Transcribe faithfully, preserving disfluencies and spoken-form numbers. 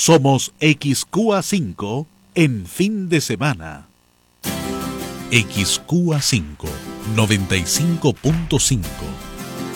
Somos X Q A cinco en fin de semana. X Q A cinco, noventa y cinco punto cinco.